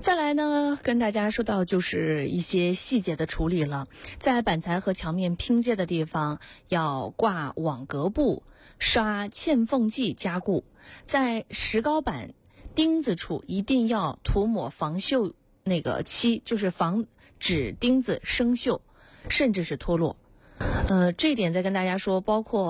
再来呢，跟大家说到就是一些细节的处理了。在板材和墙面拼接的地方要挂网格布，刷嵌缝剂加固。在石膏板钉子处一定要涂抹防锈漆，就是防止钉子生锈，甚至是脱落。这一点再跟大家说，包括